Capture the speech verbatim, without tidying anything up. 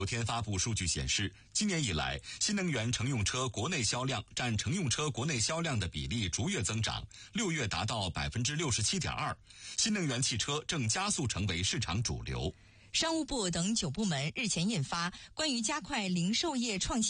昨天发布数据显示，今年以来，新能源乘用车国内销量占乘用车国内销量的比例逐月增长，六月达到百分之六十七点二，新能源汽车正加速成为市场主流。 商务部等九部门日前印发关于加快零售业创新